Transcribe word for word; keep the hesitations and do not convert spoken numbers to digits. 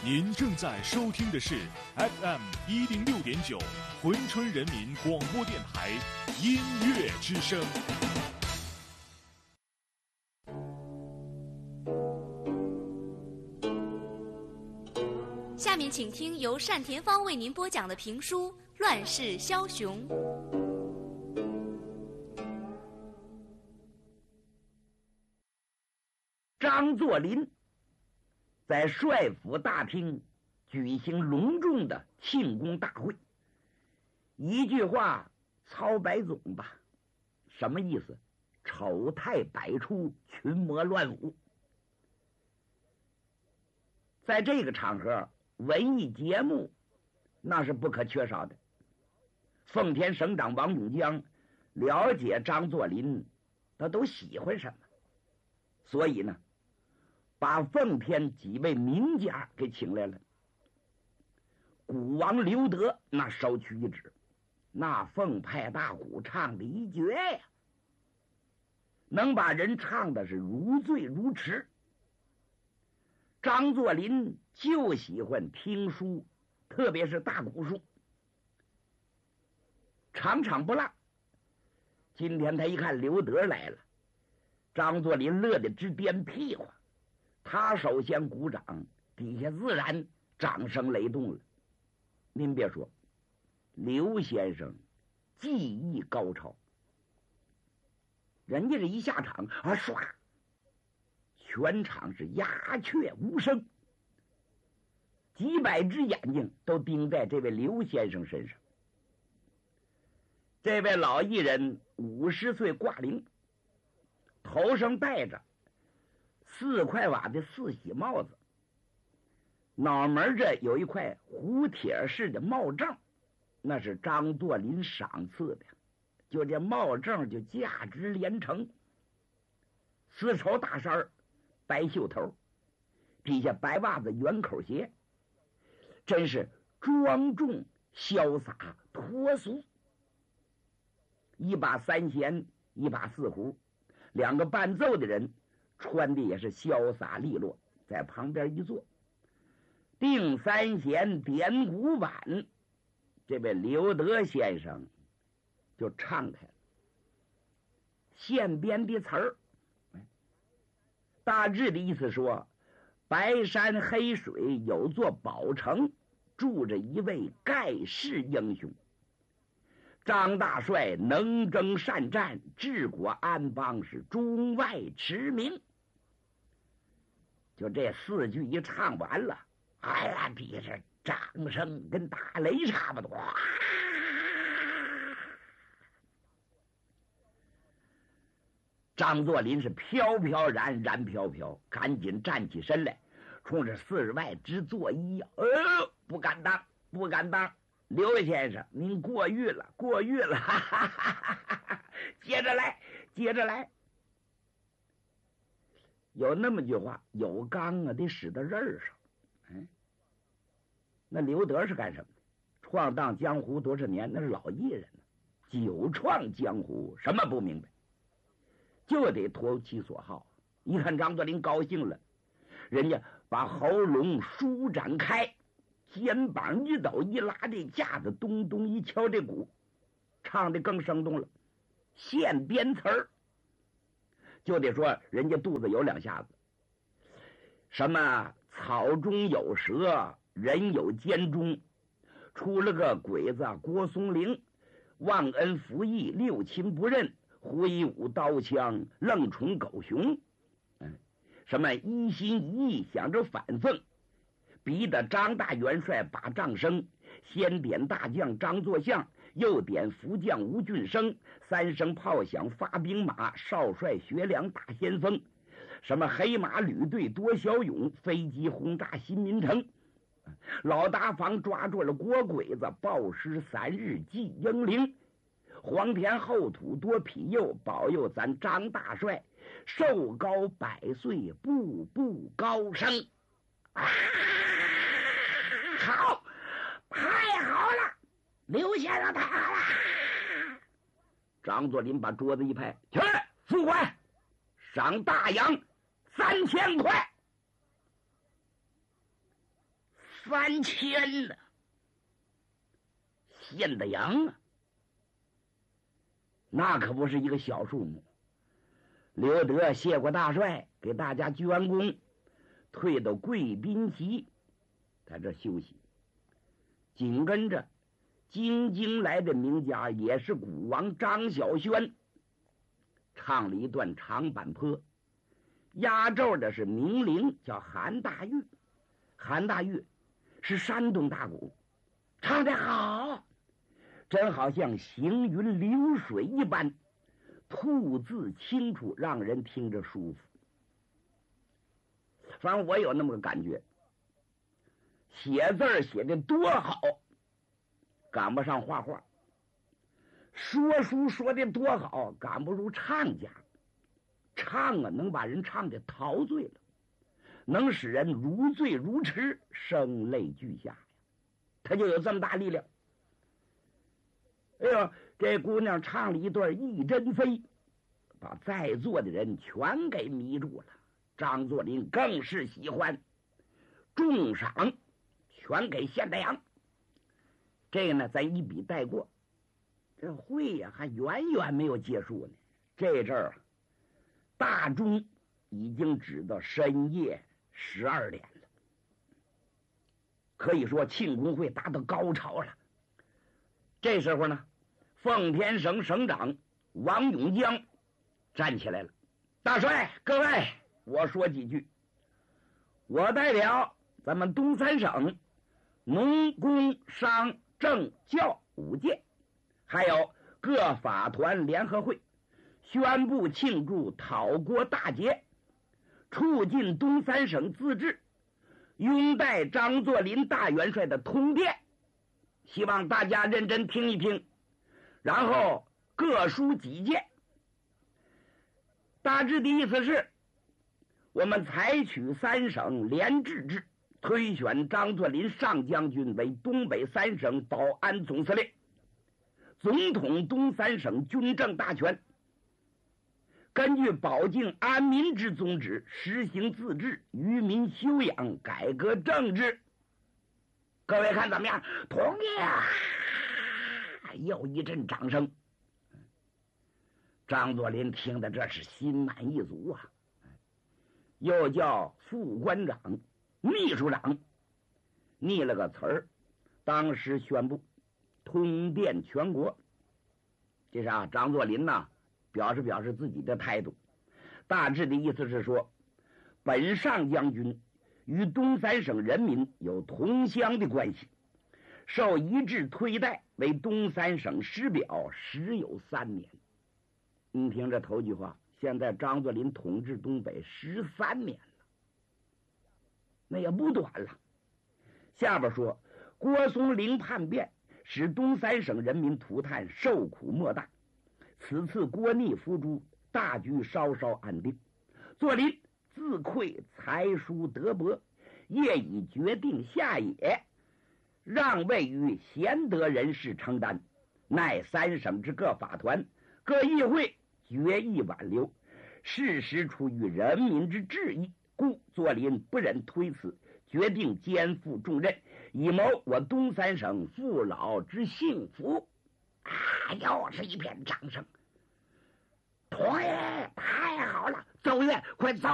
您正在收听的是 F M 一零六点九珲春人民广播电台音乐之声。 下面请听由单田芳为您播讲的评书《乱世枭雄》。 张作霖在帅府大厅举行隆重的庆功大会，一句话操白总吧，什么意思？丑态百出，群魔乱舞。在这个场合，文艺节目那是不可缺少的。奉天省长王永江了解张作霖他都喜欢什么，所以呢把奉天几位名家给请来了。鼓王刘德那首屈一指，那奉派大鼓唱的一绝呀，能把人唱的是如醉如痴。张作霖就喜欢听书，特别是大鼓书，场场不落。今天他一看刘德来了，张作霖乐得直颠屁股，他首先鼓掌，底下自然掌声雷动了。您别说，刘先生技艺高超，人家这一下场啊，唰，全场是鸦雀无声，几百只眼睛都盯在这位刘先生身上。这位老艺人五十岁挂铃，头上戴着四块瓦的四喜帽子，脑门这有一块胡铁式的帽正，那是张作霖赏赐的，就这帽正就价值连城。丝绸大衫，白袖头，底下白袜子圆口鞋，真是庄重潇洒脱俗。一把三弦，一把四胡，两个伴奏的人穿的也是潇洒利落，在旁边一坐，定三弦点鼓板，这位刘德先生就唱开了。现编的词儿，大致的意思说，白山黑水有座宝城，住着一位盖世英雄。张大帅能征善战，治国安邦，是中外驰名。就这四句一唱完了，哎呀，底下掌声跟打雷差不多。张作霖是飘飘然，然飘飘，赶紧站起身来，冲着四外直作揖。呃，不敢当，不敢当，刘先生您过誉了，过誉了，哈哈哈哈哈！接着来，接着来。有那么句话，有刚啊得使到刃上。嗯，那刘德是干什么的？闯荡江湖多少年，那是老艺人呢，久闯江湖，什么不明白？就得投其所好。一看张作霖高兴了，人家把喉咙舒展开，肩膀一抖，一拉这架子，咚咚一敲这鼓，唱的更生动了。现编词儿，就得说人家肚子有两下子。什么草中有蛇，人有奸忠，出了个鬼子郭松龄，忘恩负义，六亲不认，挥舞刀枪，愣宠狗熊。嗯，什么一心一意想着反讽，逼得张大元帅把帐生，先点大将张作相，又点副将吴俊升，三声炮响发兵马，少帅学良打先锋。什么黑马旅队多骁勇，飞机轰炸新民城。老大房抓住了国鬼子，暴尸三日祭英灵。皇天后土多庇佑，保佑咱张大帅寿高百岁，步步高升。啊，好，太好了，刘先生太好了。张作霖把桌子一拍，去，副官，赏大洋三千块。 三千呢，献的羊啊，那可不是一个小数目。刘德谢过大帅，给大家鞠躬，退到贵宾席，在这休息。紧跟着京津来的名家，也是鼓王张小轩，唱了一段长坂坡。压轴的是名伶，叫韩大玉。韩大玉是山东大鼓，唱得好，真好像行云流水一般，吐字清楚，让人听着舒服。反正我有那么个感觉，写字写得多好，赶不上画画；说书说得多好，赶不如唱家。唱啊，能把人唱得陶醉了，能使人如醉如痴，声泪俱下呀，他就有这么大力量。哎呦，这姑娘唱了一段《一针飞》，把在座的人全给迷住了。张作霖更是喜欢，重赏全给献大洋。这个呢，咱一笔带过。这会呀、啊，还远远没有结束呢。这阵儿，大钟已经指到深夜十二点了，可以说庆功会达到高潮了。这时候呢，奉天省省长王永江站起来了：“大帅，各位，我说几句。我代表咱们东三省农工商政教五界，还有各法团联合会，宣布庆祝讨国大捷，促进东三省自治，拥戴张作霖大元帅的通电，希望大家认真听一听，然后各抒己见。大致的意思是，我们采取三省联制制，推选张作霖上将军为东北三省保安总司令，总统东三省军政大权，根据保境安民之宗旨，实行自治，愚民修养，改革政治。各位看怎么样？同意啊！又一阵掌声。张作霖听的这是心满意足啊，又叫副官长、秘书长拟了个词儿，当时宣布通电全国。这是啊，张作霖呐，表示表示自己的态度，大致的意思是说，本上将军与东三省人民有同乡的关系，受一致推戴为东三省师表，时有三年。你听这头句话，现在张作霖统治东北十三年了，那也不短了。下边说，郭松龄叛变，使东三省人民涂炭，受苦莫大。此次郭逆伏诛，大局稍稍安定。作霖自愧才疏德薄，业已决定下野，让位于贤德人士承担，乃三省之各法团、各议会决议挽留，事实出于人民之志意，故作霖不忍推辞，决定肩负重任，以谋我东三省父老之幸福。啊，又是一片掌声。同意，太好了，奏乐，快奏。